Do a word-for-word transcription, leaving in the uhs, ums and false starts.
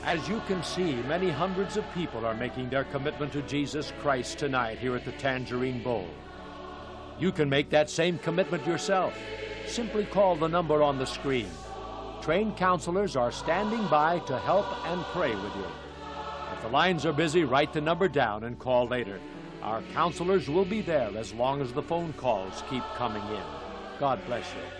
As you can see, many hundreds of people are making their commitment to Jesus Christ tonight here at the Tangerine Bowl. You can make that same commitment yourself. Simply call the number on the screen. Trained counselors are standing by to help and pray with you. If the lines are busy, write the number down and call later. Our counselors will be there as long as the phone calls keep coming in. God bless you.